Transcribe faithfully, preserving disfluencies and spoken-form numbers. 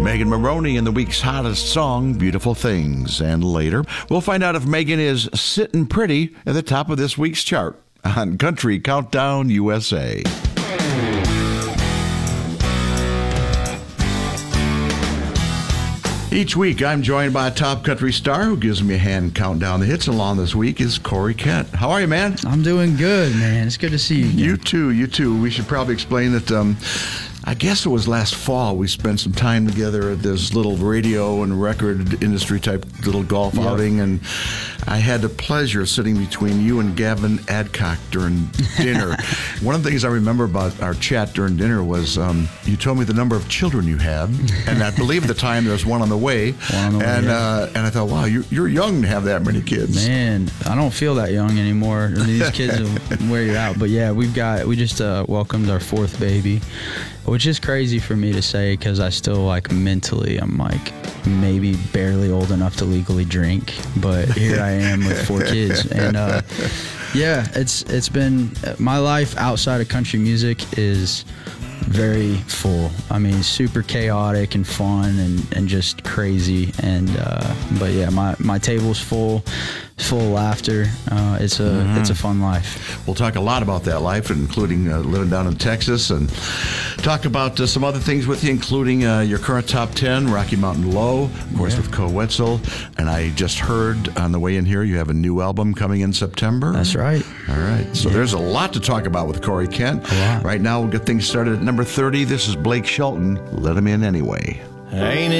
Megan Maroney in the week's hottest song, Beautiful Things. And later, we'll find out if Megan is sitting pretty at the top of this week's chart on Country Countdown U S A. Each week, I'm joined by a top country star who gives me a hand count down the hits. Along this week is Corey Kent. How are you, man? I'm doing good, man. It's good to see you again. You too, you too. We should probably explain that, um, I guess it was last fall, we spent some time together at this little radio and record industry type little golf Yep. outing, and I had the pleasure of sitting between you and Gavin Adcock during dinner. One of the things I remember about our chat during dinner was um, you told me the number of children you had, and I believe at the time there was one on the way. One on the way, and yeah. uh, and I thought, wow, you're, you're young to have that many kids. Man, I don't feel that young anymore. These kids will wear you out. But yeah, we've got we just uh, welcomed our fourth baby, which is crazy for me to say because I still like mentally I'm like maybe barely old enough to legally drink, but here I am with four kids. And uh, yeah, it's it's been my life outside of country music is very full. I mean, super chaotic and fun and, and just crazy. And uh, but yeah, my, my table's full, full of laughter. Uh, it's a mm-hmm. it's a fun life. We'll talk a lot about that life, including uh, living down in Texas, and talk about uh, some other things with you, including uh, your current top ten, Rocky Mountain Low, of course, yeah. with Co Wetzel. And I just heard on the way in here you have a new album coming in September. That's right. All right. So yeah. there's a lot to talk about with Corey Kent. A lot. Right now, we'll get things started at number thirty. This is Blake Shelton. Let him in anyway. Ain't it